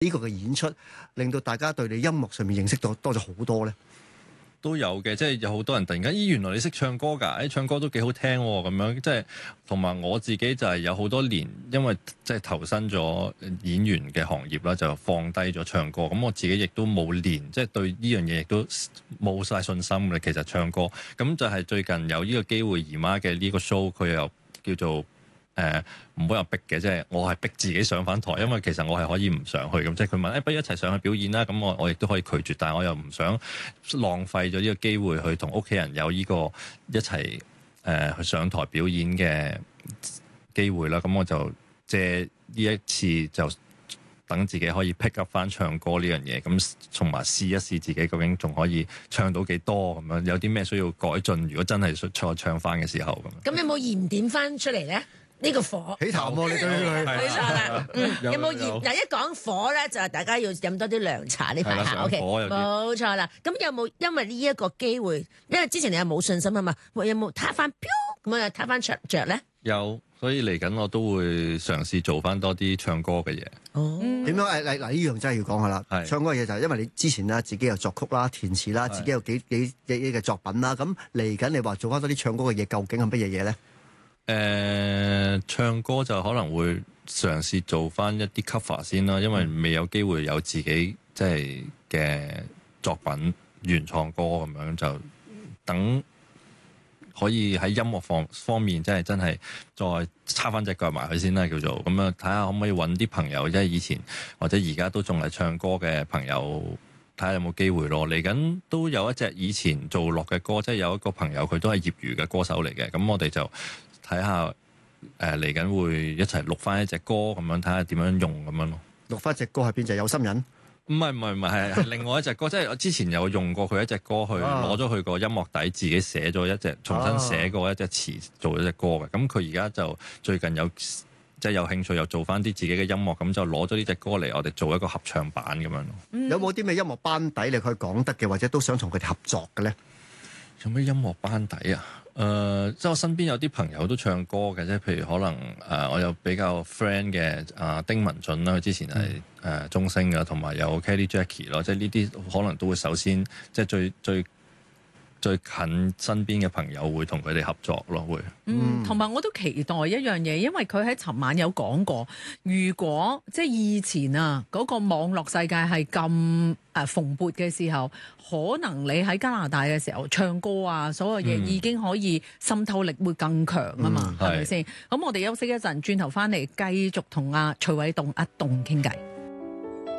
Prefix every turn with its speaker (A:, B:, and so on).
A: 呢個嘅演出，令到大家對你音樂上面認識到多咗好多咧？
B: 都有嘅，即係有好多人突然間，原來你識唱歌㗎，唱歌都幾好聽喎，咁樣即係同埋我自己就係有好多年，因為即係投身咗演員嘅行業啦，就放低咗唱歌。咁我自己亦都冇練，即係對呢樣嘢亦都冇晒信心嘅。其實唱歌咁就係最近有呢個機會，姨媽嘅呢個 show 佢又叫做。唔好又逼嘅，即係我係逼自己上返台，因為其實我係可以唔上去咁，即係佢問不如一齊上去表演啦，咁我亦都可以拒絕，但係我又唔想浪費咗呢個機會去同屋企人有呢個一齊去上台表演嘅機會啦，咁我就借呢一次就等自己可以 pick up 翻唱歌呢樣嘢，咁同埋試一試自己究竟仲可以唱到幾多咁樣，有啲咩需要改進，如果真係再唱翻嘅時候咁。
C: 咁有冇燃點翻出嚟咧？呢個火
A: 起痰喎，你對佢
C: 冇錯啦。有冇熱？嗱，一講火咧，就係大家要飲多啲涼茶呢排嚇。OK，冇錯啦。咁有冇因為呢一個機會？因為之前你係冇信心啊嘛，有冇撻翻咁啊？撻翻着咧？
B: 有，所以嚟緊我都會嘗試做翻多啲唱歌嘅嘢。
C: 哦，
A: 點樣？嗱呢樣真係要講下啦。唱歌嘅嘢就係因為你之前啦，自己有作曲啦、填詞啦，自己有幾嘅作品啦。咁嚟緊你話做翻多啲唱歌嘅嘢，究竟係乜嘢嘢咧？
B: 唱歌就可能會嘗試做翻一啲 cover 先啦，因為未有機會有自己即係嘅作品原創歌咁樣，就等可以喺音樂方面真係再插翻隻腳埋去先啦，叫做咁樣睇下可唔可以揾啲朋友，即係以前或者而家都仲係唱歌嘅朋友，睇下有冇機會咯。嚟緊都有一隻以前做落嘅歌，即係有一個朋友佢都係業餘嘅歌手嚟嘅，咁我哋就睇下嚟緊會一齊錄翻一隻歌咁樣，睇下點樣用咁樣咯。
A: 錄翻隻歌係邊隻？有心人？
B: 唔係係另外一隻歌，即係我之前有用過佢一隻歌去攞咗佢個音樂底，自己寫咗一隻，重新寫過一隻詞做咗隻歌嘅。咁佢而家就最近有即係有興趣又做翻啲自己嘅音樂，咁就攞咗呢隻歌嚟我哋做一個合唱版咁樣咯。
A: 有冇啲咩音樂班底你可以講得嘅，或者都想同佢哋合作嘅咧？
B: 有咩音樂班底啊？即係我身邊有啲朋友都唱歌嘅，即係譬如可能我有比較 friend 嘅丁文俊啦，佢之前係中聲嘅，同埋有 Kelly Jackie 咯，即係呢啲可能都會首先即係最近身邊嘅朋友會同佢哋合作咯，會。
D: 同埋我都期待一樣嘢，因為佢喺尋晚有講過，如果即係以前嗰個網絡世界係咁蓬勃嘅時候，可能你喺加拿大嘅時候唱歌所有嘢已經可以滲透力會更強啊嘛，係咪先？咁我哋休息一陣，轉頭翻嚟繼續同徐偉棟阿棟傾偈。